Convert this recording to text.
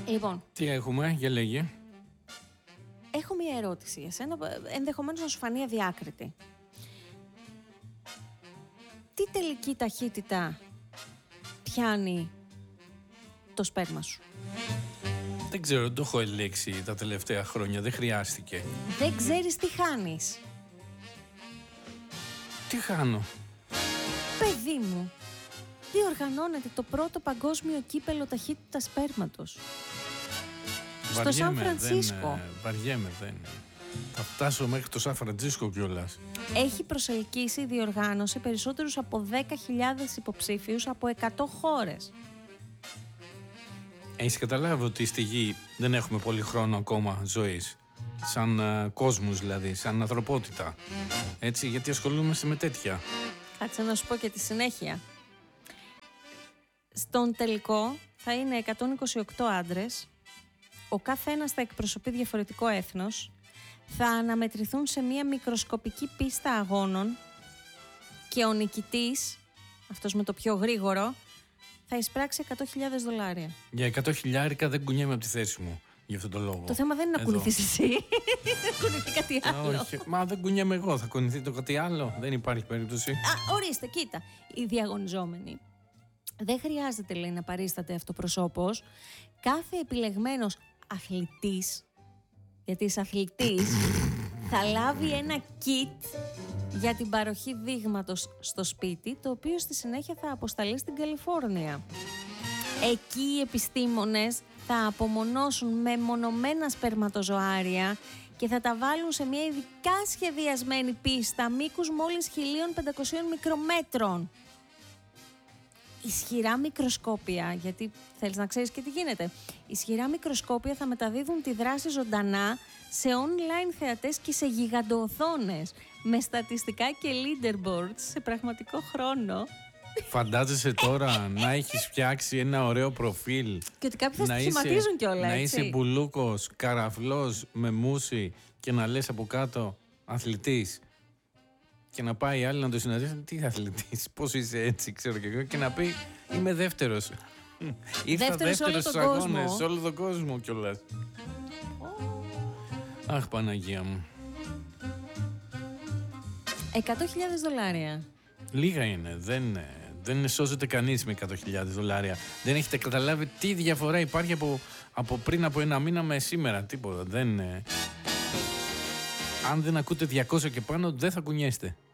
Λοιπόν. Τι έχουμε, για λέγε. Έχω μία ερώτηση για σένα, ενδεχομένως να σου φανεί αδιάκριτη. Τι τελική ταχύτητα πιάνει το σπέρμα σου? Δεν ξέρω, δεν το έχω ελέγξει τα τελευταία χρόνια, δεν χρειάστηκε. Δεν ξέρεις τι χάνεις? Τι χάνω? Παιδί μου, διοργανώνεται το πρώτο παγκόσμιο κύπελο ταχύτητας σπέρματος στο Σαν Φρανσίσκο. Βαριέμαι, δεν. Θα φτάσω μέχρι το Σαν Φρανσίσκο κιόλας. Έχει προσελκύσει η διοργάνωση περισσότερους από 10.000 υποψήφιους από 100 χώρες. Έχεις καταλάβει ότι στη γη δεν έχουμε πολύ χρόνο ακόμα ζωής? Σαν κόσμος δηλαδή, σαν ανθρωπότητα. Έτσι, γιατί ασχολούμαστε με τέτοια. Κάτσε να σου πω και τη συνέχεια. Στον τελικό θα είναι 128 άντρες. Ο καθένας θα εκπροσωπεί διαφορετικό έθνος. Θα αναμετρηθούν σε μια μικροσκοπική πίστα αγώνων και ο νικητής, αυτός με το πιο γρήγορο, θα εισπράξει $100.000. Για 100.000 δεν κουνιέμαι από τη θέση μου. Γι' αυτόν τον λόγο. Το θέμα δεν είναι να κουνηθείς εσύ. Να κουνηθεί κάτι άλλο. Όχι, μα δεν κουνιέμαι εγώ. Θα κουνηθεί το κάτι άλλο. Δεν υπάρχει περίπτωση. Ορίστε, κοίτα. Οι διαγωνιζόμενοι δεν χρειάζεται, λέει, να παρίσταται αυτοπροσώπος. Κάθε επιλεγμένος αθλητής, γιατί είσαι αθλητής, θα λάβει ένα kit για την παροχή δείγματος στο σπίτι, το οποίο στη συνέχεια θα αποσταλεί στην Καλιφόρνια. Εκεί οι επιστήμονες θα απομονώσουν μεμονωμένα σπερματοζωάρια και θα τα βάλουν σε μια ειδικά σχεδιασμένη πίστα μήκους μόλις 1.500 μικρομέτρων. Ισχυρά μικροσκόπια, γιατί θέλεις να ξέρεις και τι γίνεται. Ισχυρά μικροσκόπια θα μεταδίδουν τη δράση ζωντανά σε online θεατές και σε γιγαντοοθόνες, με στατιστικά και leaderboards σε πραγματικό χρόνο. Φαντάζεσαι τώρα να έχεις φτιάξει ένα ωραίο προφίλ και ότι κάποιοι θα σχηματίζουν κιόλα, να είσαι μπουλούκος, καραφλός με μουσι και να λες από κάτω αθλητής και να πάει άλλη να το συναντήσει. Τι αθλητής, πώς είσαι έτσι, ξέρω και εγώ, και να πει είμαι δεύτερος. Ήρθα δεύτερος στους αγώνες, σε όλο τον κόσμο κιόλας. Αχ, Παναγία μου. $100.000. Λίγα είναι, δεν σώζεται κανείς με $100.000. Δεν έχετε καταλάβει τι διαφορά υπάρχει από πριν από ένα μήνα με σήμερα. Τίποτα. Αν δεν ακούτε 200 και πάνω, δεν θα κουνιέστε.